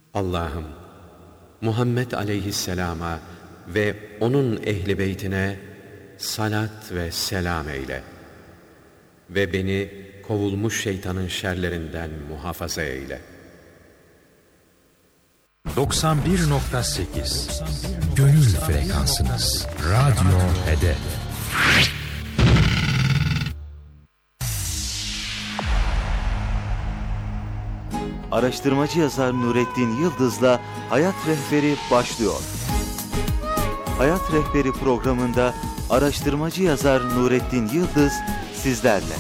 Allah'ım, Muhammed aleyhisselama ve onun ehli beytine salat ve selam eyle ve beni kovulmuş şeytanın şerlerinden muhafaza eyle. 91.8 Gönül frekansınız. Radyo Hedef. Araştırmacı yazar Nurettin Yıldız'la Hayat Rehberi başlıyor. Hayat Rehberi programında araştırmacı yazar Nurettin Yıldız sizlerle.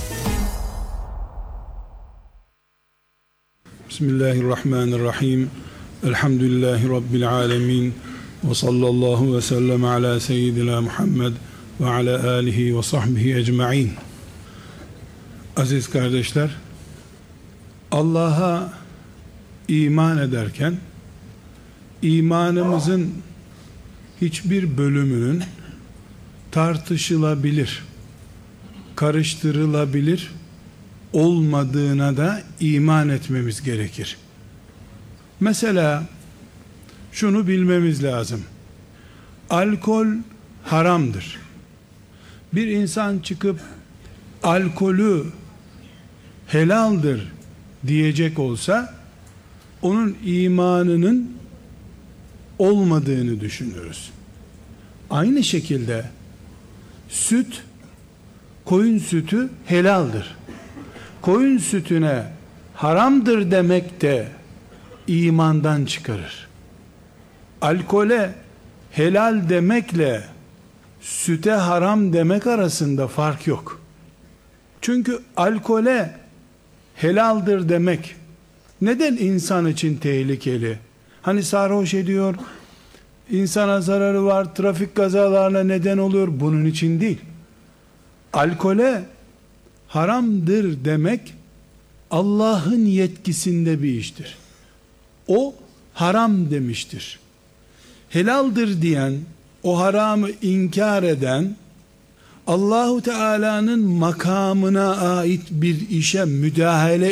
Bismillahirrahmanirrahim. Elhamdülillahi Rabbil alemin. Ve sallallahu ve sellem ala seyyidina Muhammed ve ala alihi ve sahbihi ecma'in. Aziz kardeşler, Allah'a iman ederken imanımızın hiçbir bölümünün tartışılabilir, karıştırılabilir olmadığına da iman etmemiz gerekir. Mesela şunu bilmemiz lazım. Alkol haramdır. Bir insan çıkıp alkolü helaldir diyecek olsa onun imanının olmadığını düşünürüz. Aynı şekilde süt, koyun sütü helaldir. Koyun sütüne haramdır demek de imandan çıkarır. Alkole helal demekle süte haram demek arasında fark yok. Çünkü alkole helaldir demek neden insan için tehlikeli? Hani sarhoş ediyor, insana zararı var, trafik kazalarına neden oluyor, bunun için değil. Alkole haramdır demek Allah'ın yetkisinde bir iştir. O haram demiştir. Helaldir diyen, o haramı inkar eden, Allahu Teala'nın makamına ait bir işe müdahale